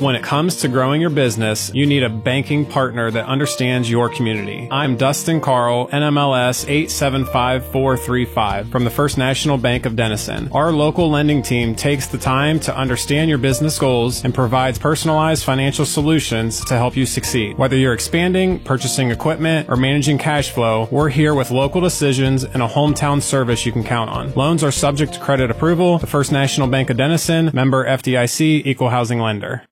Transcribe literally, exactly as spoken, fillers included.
When it comes to growing your business, you need a banking partner that understands your community. I'm Dustin Carl, N M L S eight seven five four three five from the First National Bank of Denison. Our local lending team takes the time to understand your business goals and provides personalized financial solutions to help you succeed. Whether you're expanding, purchasing equipment, or managing cash flow, we're here with local decisions and a hometown service you can count on. Loans are subject to credit approval. The First National Bank of Denison, member F D I C, equal housing lender.